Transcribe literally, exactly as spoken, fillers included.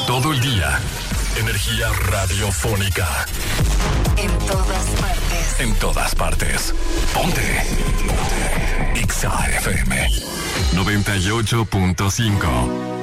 Todo el día. Energía radiofónica. En todas partes. En todas partes. Ponte. Ponte. X A F M noventa y ocho punto cinco.